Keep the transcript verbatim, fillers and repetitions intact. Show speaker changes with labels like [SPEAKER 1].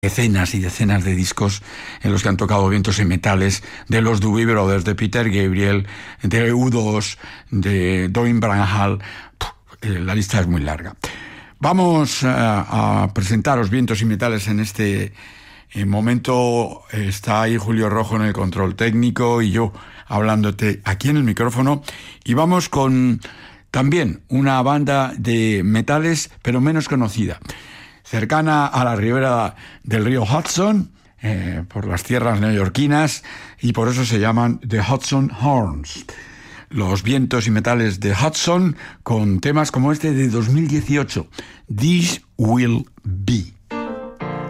[SPEAKER 1] decenas y decenas de discos en los que han tocado vientos y metales de los Doobie Brothers, de Peter Gabriel, de U dos, de Doreen Bramhall. La lista es muy larga. Vamos a, a presentaros vientos y metales en este en momento. Está ahí Julio Rojo en el control técnico y yo hablándote aquí en el micrófono. Y vamos con también una banda de metales, pero menos conocida, cercana a la ribera del río Hudson, eh, por las tierras neoyorquinas, y por eso se llaman The Hudson Horns. Los vientos y metales de Hudson, con temas como este de dos mil dieciocho, This Will Be.